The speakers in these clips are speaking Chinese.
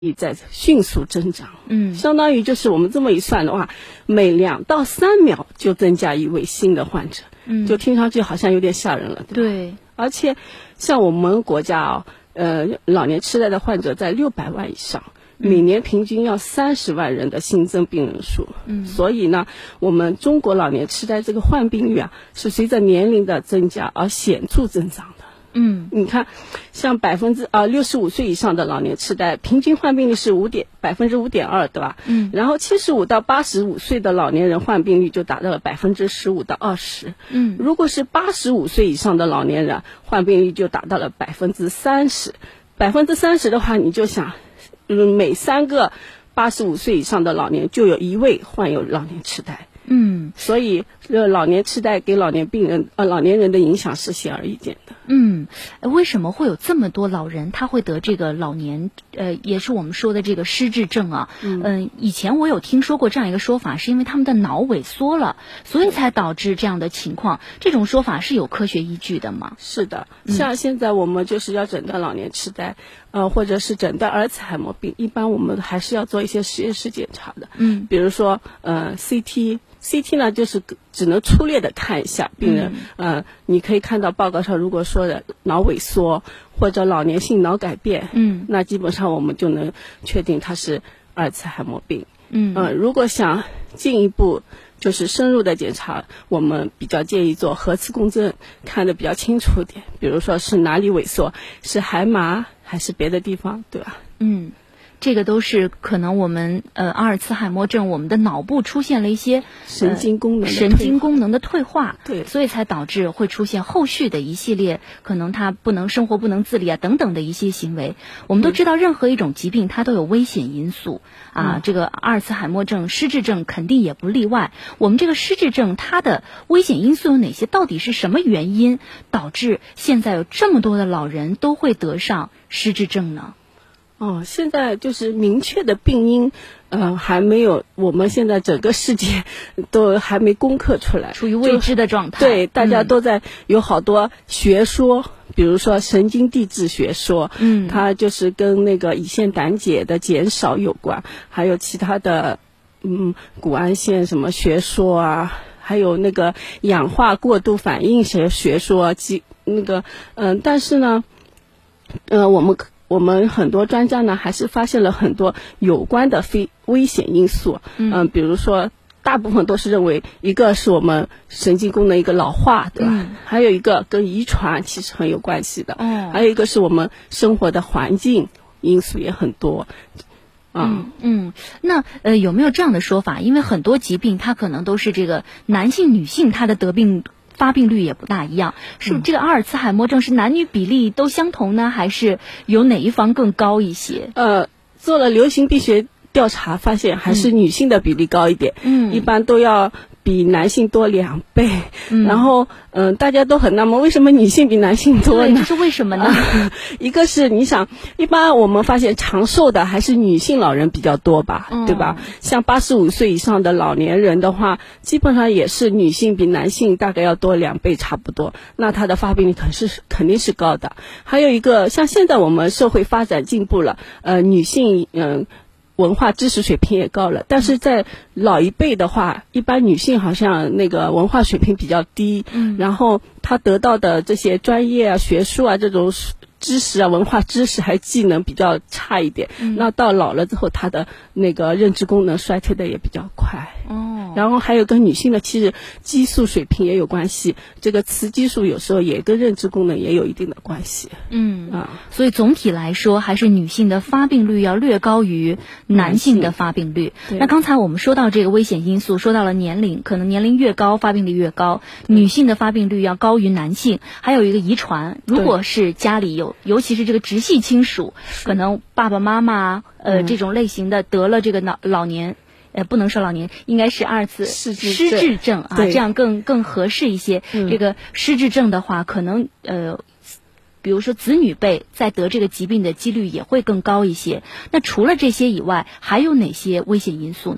在迅速增长，相当于就是我们这么一算的话，每2到3秒就增加一位新的患者，就听上去好像有点吓人了，对吧？而且像我们国家老年痴呆的患者在600万以上，每年平均要30万人的新增病人数，所以呢，我们中国老年痴呆这个患病率是随着年龄的增加而显著增长的。你看，像65岁以上的老年痴呆，平均患病率是5.2%，对吧？然后75到85岁的老年人患病率就达到了15%到20%。如果是85岁以上的老年人，患病率就达到了30%。30%的话，你就想，每3个85岁以上的老年就有1位患有老年痴呆。所以老年痴呆给老年人的影响是显而易见的。 为什么会有这么多老人他会得这个老年也是我们说的这个失智症啊？以前我有听说过这样一个说法，是因为他们的脑萎缩了，所以才导致这样的情况。这种说法是有科学依据的吗？ 是的，像现在我们就是要诊断老年痴呆，或者是诊断阿尔茨海默病，一般我们还是要做一些实验室检查的。比如说CT 呢，就是只能粗略的看一下病人，你可以看到报告上如果说的脑萎缩或者老年性脑改变，那基本上我们就能确定它是阿尔茨海默病。如果想进一步就是深入的检查，我们比较建议做核磁共振，看得比较清楚一点，比如说是哪里萎缩，是海马还是别的地方，对吧？ 这个都是可能我们阿尔茨海默症，我们的脑部出现了一些神经功能的退化， 对， 所以才导致会出现后续的一系列可能他生活不能自理啊等等的一些行为。我们都知道，任何一种疾病它都有危险因素这个阿尔茨海默症、失智症肯定也不例外。我们这个失智症它的危险因素有哪些？到底是什么原因导致现在有这么多的老人都会得上失智症呢？ 现在就是明确的病因，还没有，我们现在整个世界都还没攻克出来， 处于未知的状态。 对，大家都在有好多学说，比如说神经递质学说，它就是跟那个乙酰胆解的减少有关，还有其他的，谷氨酰什么学说啊，还有那个氧化过度反应学说，但是呢，我们很多专家呢，还是发现了很多有关的非危险因素。比如说，大部分都是认为，一个是我们神经功能一个老化，对吧？还有一个跟遗传其实很有关系的。还有一个是我们生活的环境因素也很多。 那有没有这样的说法？因为很多疾病它可能都是这个男性、女性它的发病率也不大一样，是这个阿尔茨海默症是男女比例都相同呢，还是有哪一方更高一些？ 做了流行病学调查，发现还是女性的比例高一点，一般都要比男性多2倍。然后大家都很纳闷，为什么女性比男性多呢？ 这是为什么呢？ 一个是你想，一般我们发现长寿的还是女性老人比较多吧，对吧？像85岁以上的老年人的话，基本上也是女性比男性大概要多2倍差不多，那她的发病率肯定是高的。还有一个，像现在我们社会发展进步了，女性文化知识水平也高了，但是在老一辈的话，一般女性好像那个文化水平比较低，然后她得到的这些专业啊、学术啊这种知识啊、文化知识还技能比较差一点，那到老了之后，她的那个认知功能衰退的也比较快。然后还有跟女性的其实激素水平也有关系，这个雌激素有时候也跟认知功能也有一定的关系。 所以总体来说，还是女性的发病率要略高于男性的发病率。那刚才我们说到这个危险因素，说到了年龄，可能年龄越高发病率越高，女性的发病率要高于男性。还有一个遗传，如果是家里有，尤其是这个直系亲属，可能爸爸妈妈这种类型的得了这个老年。不能说老年，应该是失智症这样更合适一些。这个失智症的话，可能比如说子女辈在得这个疾病的几率也会更高一些。那除了这些以外，还有哪些危险因素呢？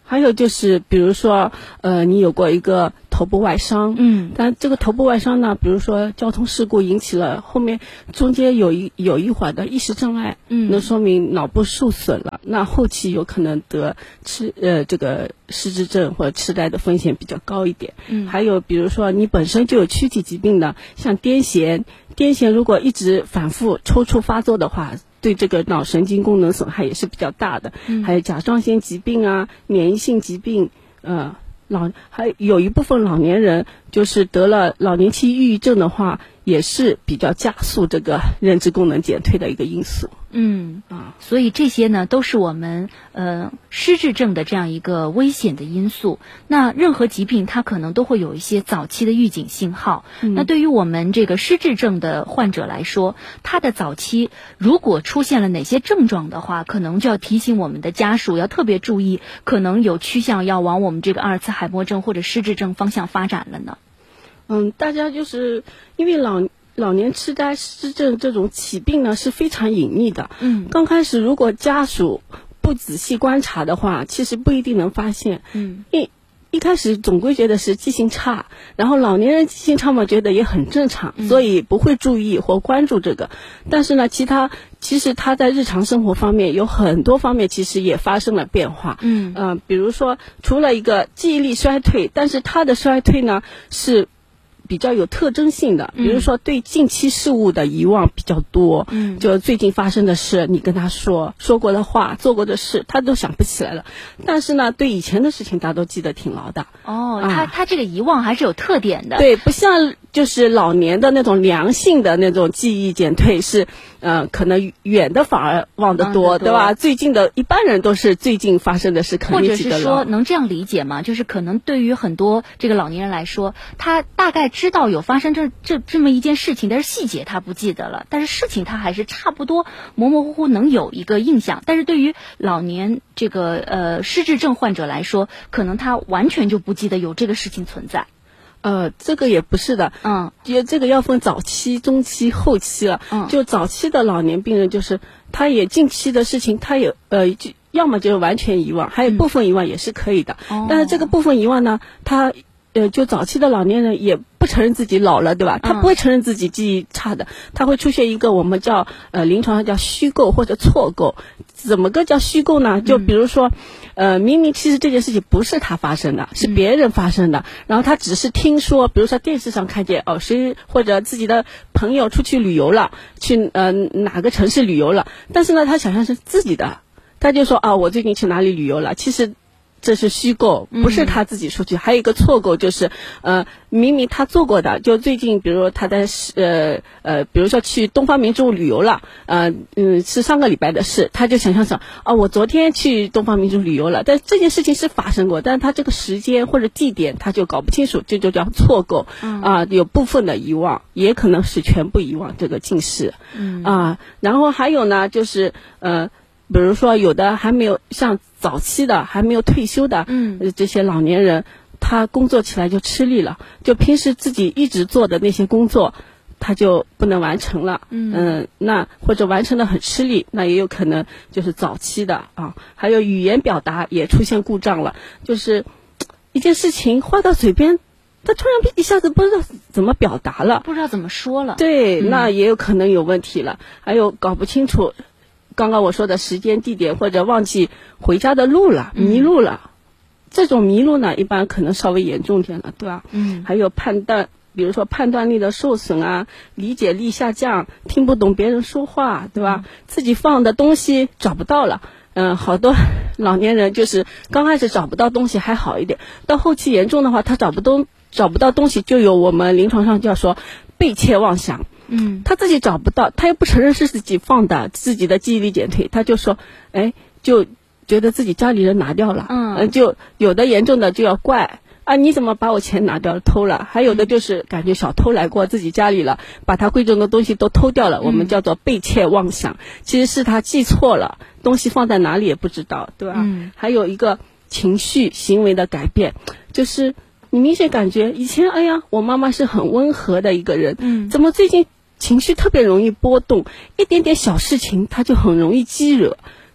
还有就是比如说你有过一个头部外伤，但这个头部外伤呢，比如说交通事故引起了后面中间有一会儿的意识障碍，那说明脑部受损了，那后期有可能得这个失智症或者痴呆的风险比较高一点。还有比如说你本身就有躯体疾病的，像癫痫如果一直反复抽搐发作的话，对这个脑神经功能损害也是比较大的。还有甲状腺疾病啊，免疫性疾病，还有一部分老年人就是得了老年期抑郁症的话，也是比较加速这个认知功能减退的一个因素。 所以这些呢都是我们失智症的这样一个危险的因素。那任何疾病它可能都会有一些早期的预警信号。那对于我们这个失智症的患者来说，他的早期如果出现了哪些症状的话，可能就要提醒我们的家属要特别注意，可能有趋向要往我们这个阿尔茨海默症或者失智症方向发展了呢。 大家就是因为老年痴呆、失智症这种起病呢是非常隐秘的。刚开始如果家属不仔细观察的话，其实不一定能发现。一开始总归觉得是记性差，然后老年人记性差嘛，觉得也很正常，所以不会注意或关注这个。但是呢，其实他在日常生活方面有很多方面其实也发生了变化。比如说除了一个记忆力衰退，但是他的衰退呢是比较有特征性的，比如说对近期事物的遗忘比较多，就最近发生的事，你跟他说过的话、做过的事，他都想不起来了。但是呢，对以前的事情他都记得挺牢的。 他这个遗忘还是有特点的。 对，不像就是老年的那种良性的那种记忆减退是可能远的反而忘得多，对吧？最近的一般人都是最近发生的事肯定记得了。 或者是说能这样理解吗？就是可能对于很多这个老年人来说，他大概知道有发生这么一件事情，但是细节他不记得了，但是事情他还是差不多模模糊糊能有一个印象。但是对于老年这个失智症患者来说，可能他完全就不记得有这个事情存在。 这个也不是的，这个要分早期、中期、后期了。就早期的老年病人，就是他也近期的事情，他也要么就是完全遗忘，还有部分遗忘也是可以的。但是这个部分遗忘呢，他就早期的老年人也不承认自己老了，对吧？他不会承认自己记忆差的，他会出现一个我们叫临床上叫虚构或者错构。怎么个叫虚构呢？就比如说明明其实这件事情不是他发生的，是别人发生的，然后他只是听说，比如说电视上看见谁或者自己的朋友出去旅游了，去哪个城市旅游了，但是呢他想象是自己的，他就说我最近去哪里旅游了，其实这是虚构，不是他自己说去。还有一个错构，就是明明他做过的，就最近比如说他在比如说去东方明珠旅游了，是上个礼拜的事，他就想象成我昨天去东方明珠旅游了，但这件事情是发生过，但是他这个时间或者地点他就搞不清楚，这就叫错构。有部分的遗忘，也可能是全部遗忘，这个近视。然后还有呢，就是比如说有的还没有像早期的还没有退休的这些老年人，他工作起来就吃力了，就平时自己一直做的那些工作他就不能完成了。那或者完成的很吃力，那也有可能就是早期的还有语言表达也出现故障了，就是一件事情话到嘴边，他突然一下子不知道怎么表达了， 不知道怎么说了。 对，那也有可能有问题了。还有搞不清楚刚刚我说的时间地点，或者忘记回家的路了，迷路了。这种迷路呢一般可能稍微严重点了，对吧？还有比如说判断力的受损啊，理解力下降，听不懂别人说话，对吧？自己放的东西找不到了。好多老年人就是刚开始找不到东西还好一点，到后期严重的话，他找不到东西，就有我们临床上叫说被窃妄想。他自己找不到，他又不承认是自己放的，自己的记忆力减退，他就说就觉得自己家里人拿掉了。就有的严重的就要怪你怎么把我钱拿掉了，偷了。还有的就是感觉小偷来过自己家里了，把他贵重的东西都偷掉了，我们叫做被窃妄想。其实是他记错了，东西放在哪里也不知道，对吧？还有一个情绪行为的改变，就是你明显感觉以前我妈妈是很温和的一个人，怎么最近情绪特别容易波动，一点点小事情她就很容易激惹，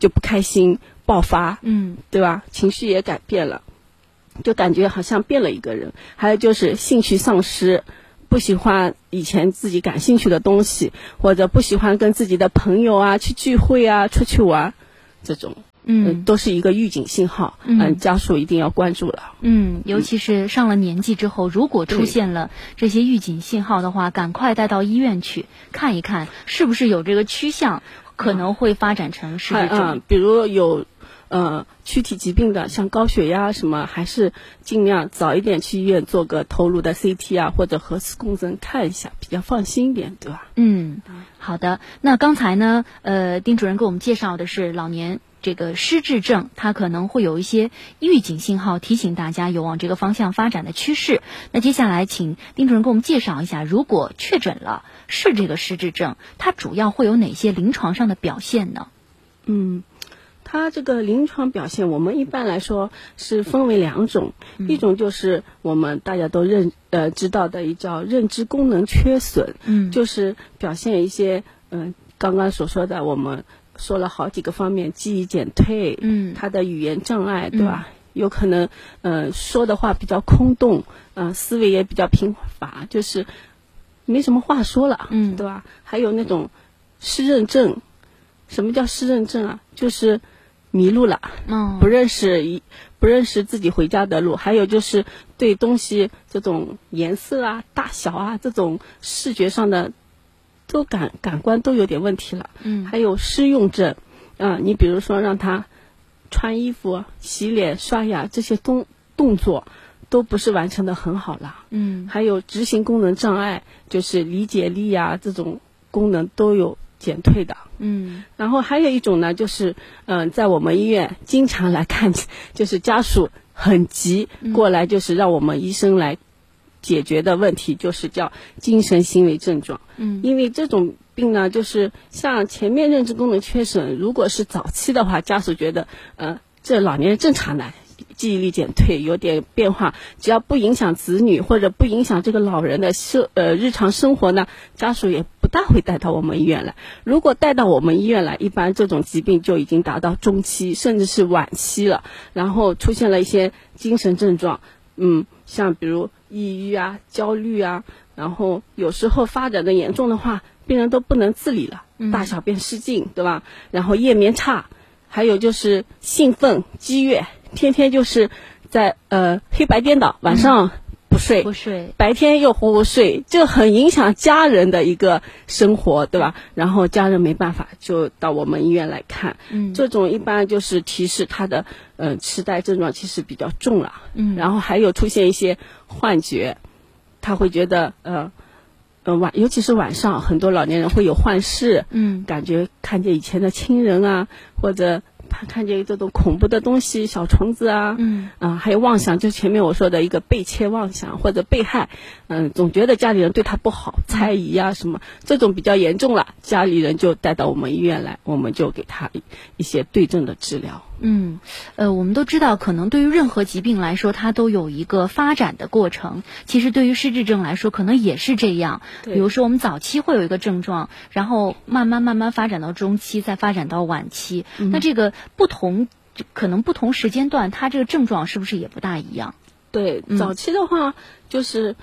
就不开心爆发，对吧？情绪也改变了，就感觉好像变了一个人。还有就是兴趣丧失，不喜欢以前自己感兴趣的东西，或者不喜欢跟自己的朋友啊去聚会啊出去玩，这种都是一个预警信号，家属一定要关注了。 尤其是上了年纪之后，如果出现了这些预警信号的话，赶快带到医院去看一看，是不是有这个趋向，可能会发展成失智症。 比如有躯体疾病的，像高血压什么，还是尽量早一点去医院做个头颅的 CT 啊，或者核磁共振看一下，比较放心一点，对吧？ 好的。那刚才呢，丁主任给我们介绍的是老年这个失智症，它可能会有一些预警信号，提醒大家有往这个方向发展的趋势。那接下来请丁主任给我们介绍一下，如果确诊了是这个失智症，它主要会有哪些临床上的表现呢？ 它这个临床表现，我们一般来说是分为2种，一种就是我们大家都知道的叫认知功能缺损，就是表现一些刚刚所说的，我们说了好几个方面，记忆减退，他的语言障碍，对吧？有可能说的话比较空洞，思维也比较贫乏，就是没什么话说了，对吧？还有那种失认症。什么叫失认症啊？就是迷路了，不认识自己回家的路。还有就是对东西这种颜色啊、大小啊这种视觉上的都感官都有点问题了。还有失用症，你比如说让他穿衣服、洗脸、刷牙这些动作都不是完成的很好了。还有执行功能障碍，就是理解力啊这种功能都有减退的。然后还有一种呢，就是在我们医院经常来看，就是家属很急过来，就是让我们医生来解决的问题，就是叫精神行为症状。因为这种病呢，就是像前面认知功能缺损，如果是早期的话，家属觉得这老年人正常的记忆力减退有点变化，只要不影响子女或者不影响这个老人的日常生活呢，家属也不大会带到我们医院来。如果带到我们医院来，一般这种疾病就已经达到中期甚至是晚期了，然后出现了一些精神症状，像比如抑郁啊、焦虑啊，然后有时候发展的严重的话，病人都不能自理了，大小便失禁，对吧？然后夜眠差，还有就是兴奋激越，天天就是在黑白颠倒，晚上不睡，白天又呼睡，这很影响家人的一个生活，对吧？然后家人没办法就到我们医院来看，这种一般就是提示他的痴呆症状其实比较重了，然后还有出现一些幻觉，他会觉得尤其是晚上，很多老年人会有幻视，感觉看见以前的亲人啊，或者看见这种恐怖的东西，小虫子啊，还有妄想，就前面我说的一个被窃妄想或者被害，总觉得家里人对他不好，猜疑啊什么，这种比较严重了，家里人就带到我们医院来，我们就给他一些对症的治疗。 我们都知道，可能对于任何疾病来说，它都有一个发展的过程。其实对于失智症来说，可能也是这样。比如说，我们早期会有一个症状，然后慢慢发展到中期，再发展到晚期。那这个可能不同时间段，它这个症状是不是也不大一样？ 对，早期的话，就是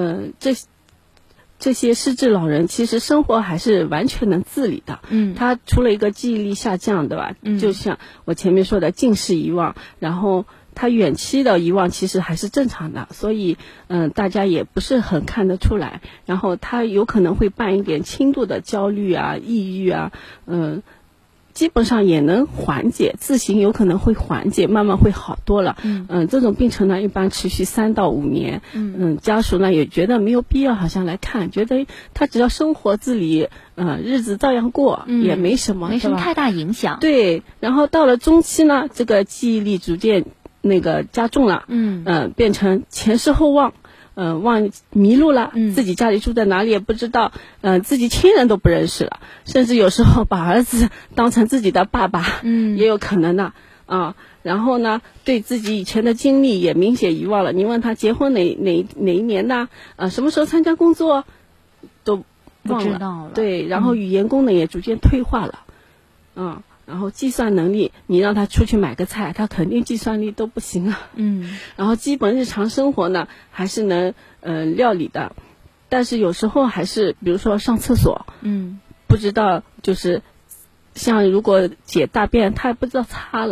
这些失智老人其实生活还是完全能自理的。他除了一个记忆力下降，对吧？就像我前面说的近视遗忘，然后他远期的遗忘其实还是正常的，所以大家也不是很看得出来。然后他有可能会伴一点轻度的焦虑啊、抑郁啊，基本上也能缓解，自行有可能会缓解，慢慢会好多了。这种病程呢，一般持续3到5年。家属呢也觉得没有必要好像来看，觉得他只要生活自理，日子照样过，也没什么， 没什么太大影响。 对，然后到了中期呢，这个记忆力逐渐加重了，变成前世后忘。迷路了，自己家里住在哪里也不知道，自己亲人都不认识了，甚至有时候把儿子当成自己的爸爸，也有可能的啊。然后呢，对自己以前的经历也明显遗忘了。你问他结婚哪一年呢？什么时候参加工作，都忘了。 不知道了。 对，然后语言功能也逐渐退化了， 然后计算能力，你让他出去买个菜，他肯定计算力都不行啊。然后基本日常生活呢，还是能料理的，但是有时候还是比如说上厕所，不知道就是像如果解大便，他也不知道擦了。